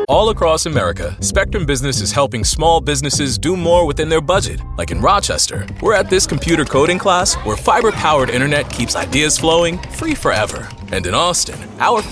All across America, Spectrum Business is helping small businesses do more within their budget. Like in Rochester, we're at this computer coding class where fiber-powered internet keeps ideas flowing free forever. And in Austin, our